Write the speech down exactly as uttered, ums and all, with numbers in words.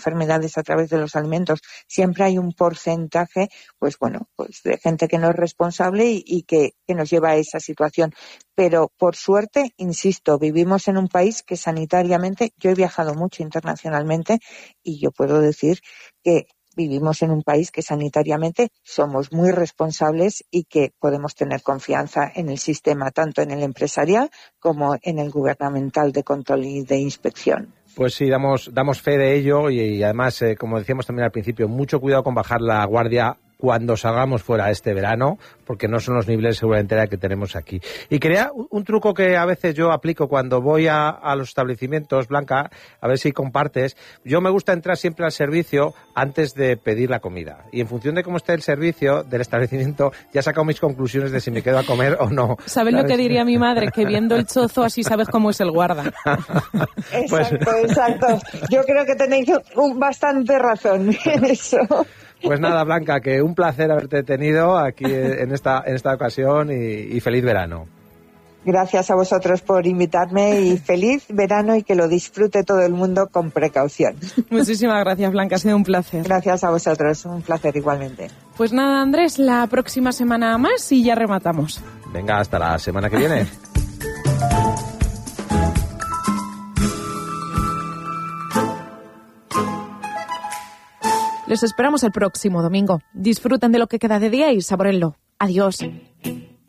enfermedades a través de los alimentos. Siempre hay un porcentaje, pues bueno, pues de gente que no es responsable y, y que, que nos lleva a esa situación. Pero por suerte, insisto, vivimos en un país que sanitariamente, yo he viajado mucho internacionalmente y yo puedo decir que vivimos en un país que sanitariamente somos muy responsables y que podemos tener confianza en el sistema, tanto en el empresarial como en el gubernamental de control y de inspección. Pues sí, damos, damos fe de ello y, y además, eh, como decíamos también al principio, mucho cuidado con bajar la guardia cuando salgamos fuera este verano, porque no son los niveles seguramente que tenemos aquí. Y quería un, un truco que a veces yo aplico cuando voy a, a los establecimientos, Blanca, a ver si compartes. Yo me gusta entrar siempre al servicio antes de pedir la comida. Y en función de cómo esté el servicio del establecimiento, ya he sacado mis conclusiones de si me quedo a comer o no. ¿Sabes, ¿Sabes? Lo que diría mi madre? Que viendo el chozo así sabes cómo es el guarda. Exacto, pues... exacto. Yo creo que tenéis un, bastante razón en eso. Pues nada, Blanca, que un placer haberte tenido aquí en esta, en esta ocasión y, y feliz verano. Gracias a vosotros por invitarme y feliz verano y que lo disfrute todo el mundo con precaución. Muchísimas gracias, Blanca, ha sido un placer. Gracias a vosotros, un placer igualmente. Pues nada, Andrés, la próxima semana más y ya rematamos. Venga, hasta la semana que viene. Les esperamos el próximo domingo. Disfruten de lo que queda de día y sabórenlo. Adiós.